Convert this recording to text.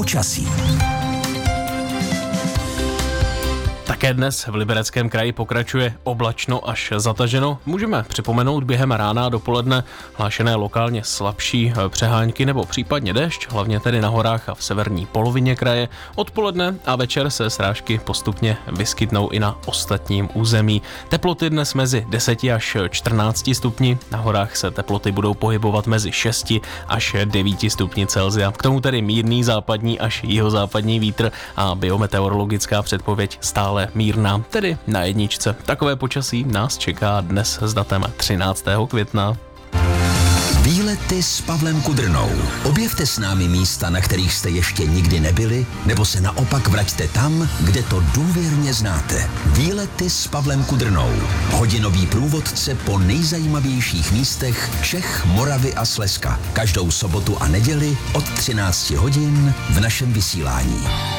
Počasí. Také dnes v Libereckém kraji pokračuje oblačno až zataženo. Můžeme připomenout během rána a dopoledne hlášené lokálně slabší přehánky nebo případně déšť, hlavně tedy na horách a v severní polovině kraje. Odpoledne a večer se srážky postupně vyskytnou i na ostatním území. Teploty dnes mezi 10 až 14 stupni, na horách se teploty budou pohybovat mezi 6 až 9 stupni Celsia. K tomu tedy mírný západní až jihozápadní vítr a biometeorologická předpověď stále mírná, tedy na jedničce. Takové počasí nás čeká dnes s datem 13. května. Výlety s Pavlem Kudrnou. Objevte s námi místa, na kterých jste ještě nikdy nebyli, nebo se naopak vraťte tam, kde to důvěrně znáte. Výlety s Pavlem Kudrnou. Hodinový průvodce po nejzajímavějších místech Čech, Moravy a Slezska. Každou sobotu a neděli od 13 hodin v našem vysílání.